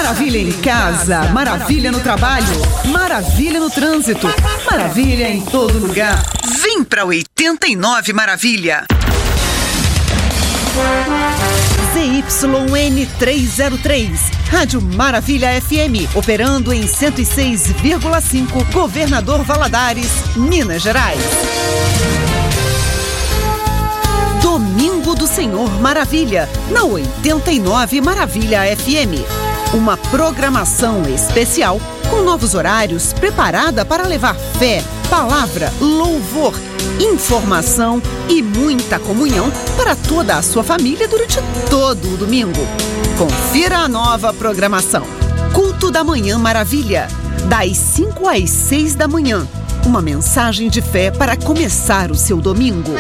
Maravilha em casa, maravilha no trabalho, maravilha no trânsito, maravilha em todo lugar. Vem pra 89 Maravilha. ZYN 303, Rádio Maravilha FM, operando em 106,5, Governador Valadares, Minas Gerais. Domingo do Senhor Maravilha, na 89 Maravilha FM. Uma programação especial com novos horários, preparada para levar fé, palavra, louvor, informação e muita comunhão para toda a sua família durante todo o domingo. Confira a nova programação. Culto da Manhã Maravilha, das 5 às 6 da manhã. Uma mensagem de fé para começar o seu domingo.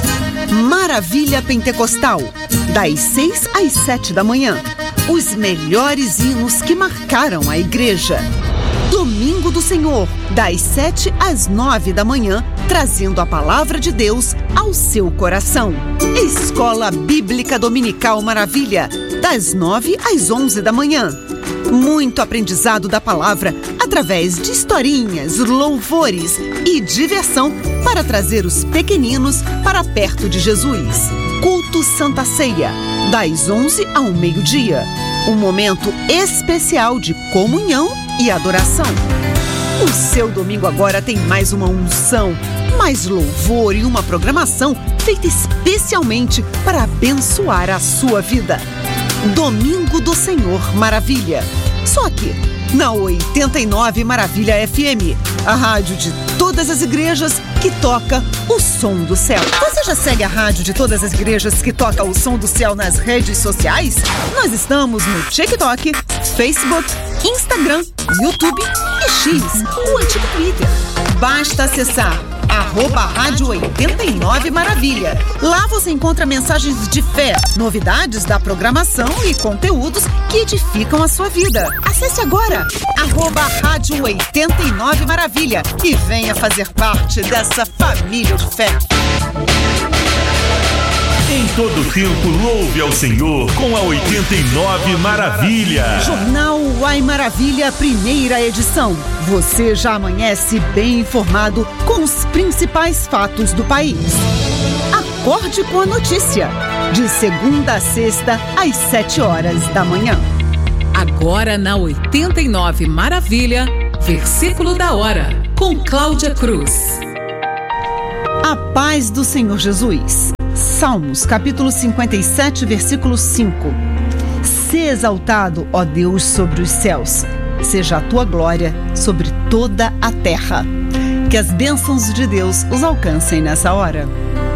Maravilha Pentecostal, das 6 às 7 da manhã. Os melhores hinos que marcaram a igreja. Domingo do Senhor, das 7 às 9 da manhã, trazendo a palavra de Deus ao seu coração. Escola Bíblica Dominical Maravilha, das 9 às 11 da manhã. Muito aprendizado da palavra através de historinhas, louvores e diversão para trazer os pequeninos para perto de Jesus. Culto Santa Ceia, das 11 ao meio-dia. Um momento especial de comunhão e adoração. O seu domingo agora tem mais uma unção, mais louvor e uma programação feita especialmente para abençoar a sua vida. Domingo do Senhor Maravilha. Só aqui, na 89 Maravilha FM, a rádio de todas as igrejas que toca o som do céu. Você já segue a rádio de todas as igrejas que toca o som do céu nas redes sociais? Nós estamos no TikTok, Facebook, Instagram, YouTube e X, o antigo Twitter. Basta acessar @Rádio 89 Maravilha. Lá você encontra mensagens de fé, novidades da programação e conteúdos que edificam a sua vida. Acesse agora @Rádio 89 Maravilha e venha fazer parte dessa família de fé. Em todo tempo, louve ao Senhor com a 89 Maravilha. Jornal Uai Maravilha, primeira edição. Você já amanhece bem informado com os principais fatos do país. Acorde com a notícia, de segunda a sexta, às 7 horas da manhã. Agora na 89 Maravilha, versículo da hora, com Cláudia Cruz. A paz do Senhor Jesus. Salmos, capítulo 57, versículo 5. Se exaltado, ó Deus, sobre os céus, seja a tua glória sobre toda a terra. Que as bênçãos de Deus os alcancem nessa hora.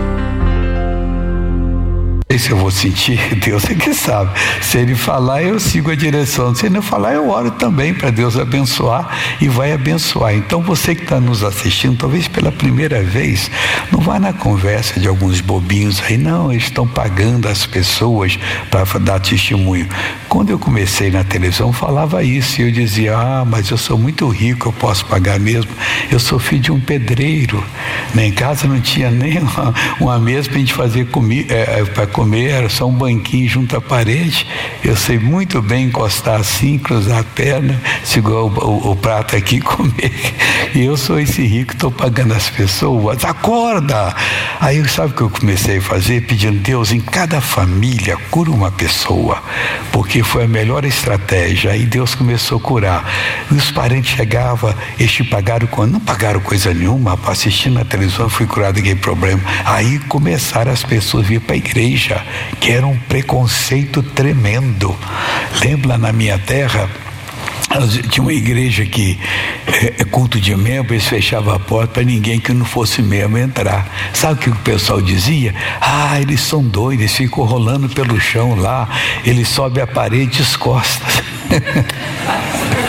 Se eu vou sentir, Deus é que sabe. Se Ele falar, eu sigo a direção. Se Ele não falar, eu oro também para Deus abençoar e vai abençoar. Então você que está nos assistindo, talvez pela primeira vez, não vá na conversa de alguns bobinhos aí, não, eles estão pagando as pessoas para dar testemunho. Quando eu comecei na televisão, falava isso, e eu dizia, mas eu sou muito rico, eu posso pagar mesmo. Eu sou filho de um pedreiro, né? Em casa não tinha nem uma mesa para a gente fazer para comer, era só um banquinho junto à parede. Eu sei muito bem encostar assim, cruzar a perna, segurar o prato aqui e comer. E eu sou esse rico, estou pagando as pessoas. Acorda! Aí sabe o que eu comecei a fazer? Pedindo, Deus, em cada família, cura uma pessoa, porque foi a melhor estratégia. Aí Deus começou a curar. E os parentes chegavam, eles te pagaram quando? Não pagaram coisa nenhuma, assistindo na televisão, fui curado daquele problema. Aí começaram as pessoas a vir para a igreja, que era um preconceito tremendo. Lembra, na minha terra, tinha uma igreja que culto de membro, eles fechavam a porta para ninguém que não fosse membro entrar. Sabe o que o pessoal dizia? Eles são doidos, eles ficam rolando pelo chão lá, eles sobem a parede e as costas.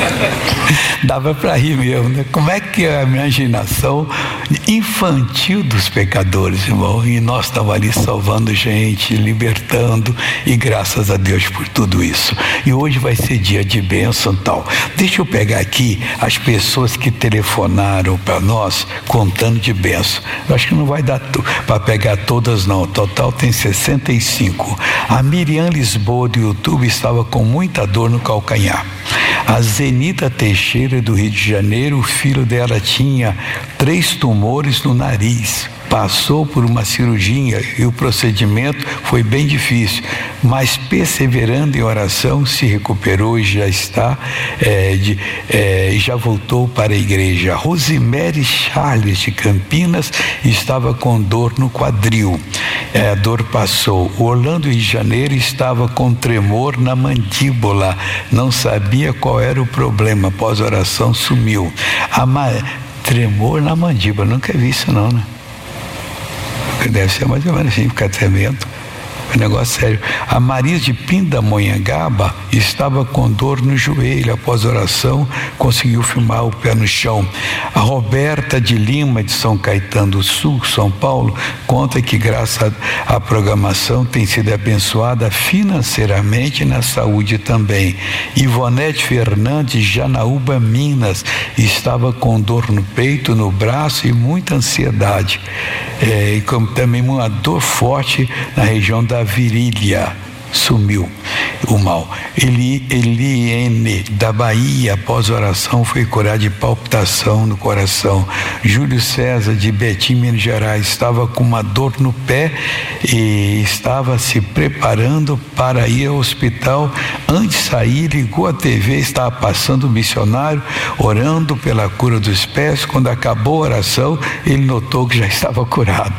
Dava para rir mesmo, né? Como é que é a imaginação infantil dos pecadores, irmão? E nós estávamos ali salvando gente, libertando, e graças a Deus por tudo isso. E hoje vai ser dia de bênção e tal. Deixa eu pegar aqui as pessoas que telefonaram para nós contando de bênção. Eu acho que não vai dar para pegar todas não, o total tem 65. A Miriam Lisboa do YouTube estava com muita dor no calcanhar. A Zenita Teixeira do Rio de Janeiro, o filho dela tinha 3 tumores no nariz. Passou por uma cirurgia e o procedimento foi bem difícil, mas perseverando em oração se recuperou e já está já voltou para a igreja. Rosemary Charles de Campinas estava com dor no quadril, a dor passou. O Orlando Rio de Janeiro estava com tremor na mandíbula, não sabia qual era o problema, após a oração sumiu. Tremor na mandíbula, nunca vi isso não, né? Deve ser mais ou menos assim, ficar tremendo. É um negócio sério. A Maria de Pindamonhangaba estava com dor no joelho. Após a oração, conseguiu firmar o pé no chão. A Roberta de Lima, de São Caetano do Sul, São Paulo, conta que graças à programação tem sido abençoada financeiramente e na saúde também. Ivonete Fernandes, de Janaúba, Minas, estava com dor no peito, no braço e muita ansiedade. E como também uma dor forte na região da virilha. Sumiu o mal. Eliene da Bahia, após oração, foi curada de palpitação no coração. Júlio César de Betim, Minas Gerais, estava com uma dor no pé e estava se preparando para ir ao hospital. Antes de sair, ligou a TV, estava passando o missionário orando pela cura dos pés. Quando acabou a oração, ele notou que já estava curado.